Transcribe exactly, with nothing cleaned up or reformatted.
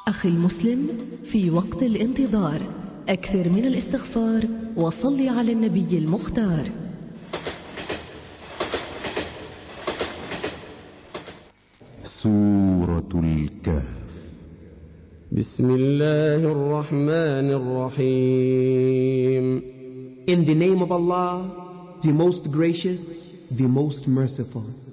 أخي المسلم، في وقت الانتظار أكثر من الاستغفار وصل على النبي المختار. سورة الكهف. بسم الله الرحمن الرحيم. In the name of Allah, the most gracious, the most merciful.